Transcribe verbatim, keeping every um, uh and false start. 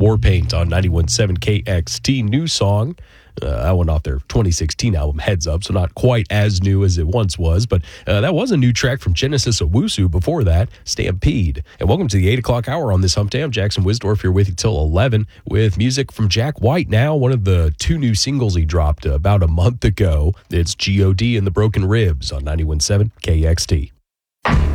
Warpaint on ninety-one point seven K X T. New song. Uh, that one off their twenty sixteen album, Heads Up, so not quite as new as it once was, but uh, that was a new track from Genesis Owusu before that, Stampede. And welcome to the eight o'clock hour on this hump day. I'm Jackson Wisdorf here with you till eleven with music from Jack White now, one of the two new singles he dropped about a month ago. It's G O D and the Broken Ribs on ninety-one point seven K X T.